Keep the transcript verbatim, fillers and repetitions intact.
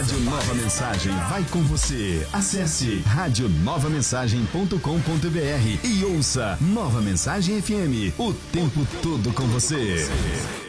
Rádio Nova Mensagem vai com você. Acesse rádio nova mensagem ponto com ponto br e ouça Nova Mensagem F M, o tempo todo com você.